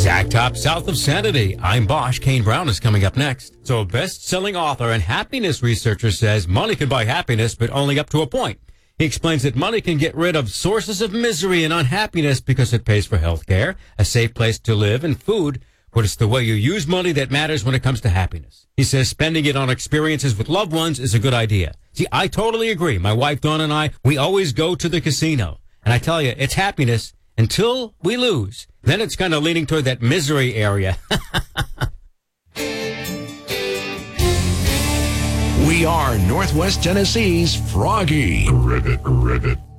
Sack Top South of Sanity. I'm Bosch. Kane Brown is coming up next. So a best-selling author and happiness researcher says money can buy happiness, but only up to a point. He explains that money can get rid of sources of misery and unhappiness because it pays for health care, a safe place to live, and food, but it's the way you use money that matters when it comes to happiness. He says spending it on experiences with loved ones is a good idea. See, I totally agree. My wife, Dawn, and I, we always go to the casino. And I tell you, it's happiness until we lose. Then it's kind of leaning toward that misery area. We are Northwest Tennessee's Froggy. Ribbit.